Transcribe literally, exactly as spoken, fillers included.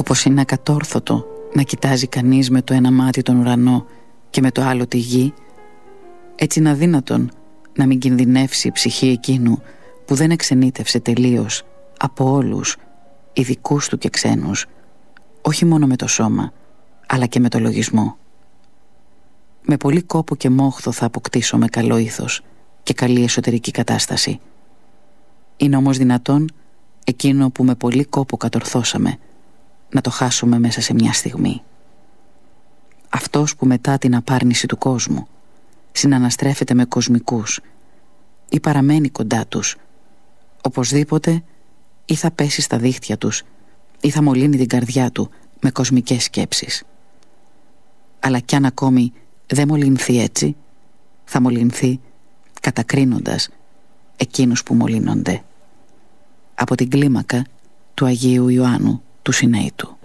Όπως είναι ακατόρθωτο να κοιτάζει κανείς με το ένα μάτι τον ουρανό και με το άλλο τη γη, έτσι είναι αδύνατον να μην κινδυνεύσει η ψυχή εκείνου που δεν εξενήτευσε τελείως από όλους, ειδικούς του και ξένους, όχι μόνο με το σώμα, αλλά και με το λογισμό. Με πολύ κόπο και μόχθο θα αποκτήσω με καλό ήθος και καλή εσωτερική κατάσταση. Είναι όμως δυνατόν εκείνο που με πολύ κόπο κατορθώσαμε να το χάσουμε μέσα σε μια στιγμή. Αυτός που μετά την απάρνηση του κόσμου συναναστρέφεται με κοσμικούς ή παραμένει κοντά τους, οπωσδήποτε ή θα πέσει στα δίχτυα τους ή θα μολύνει την καρδιά του με κοσμικές σκέψεις. Αλλά κι αν ακόμη δεν μολυνθεί έτσι, θα μολυνθεί κατακρίνοντας εκείνους που μολύνονται. Από την κλίμακα του Αγίου Ιωάννου του Συναήτου.